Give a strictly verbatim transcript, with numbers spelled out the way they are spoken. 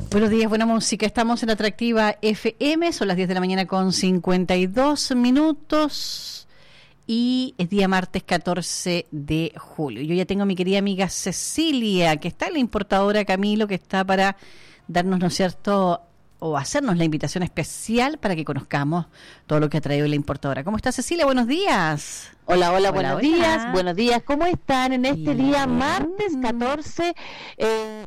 Buenos días, buena música. Estamos en Atractiva F M, son las diez de la mañana con cincuenta y dos minutos y es día martes catorce de julio. Yo ya tengo a mi querida amiga Cecilia, que está en la importadora Camilo, que está para darnos, ¿no es cierto?, o hacernos la invitación especial para que conozcamos todo lo que ha traído la importadora. ¿Cómo está, Cecilia? Buenos días. Hola, hola, hola buenos hola. días, buenos días. ¿Cómo están en este Bien. día martes catorce? Eh,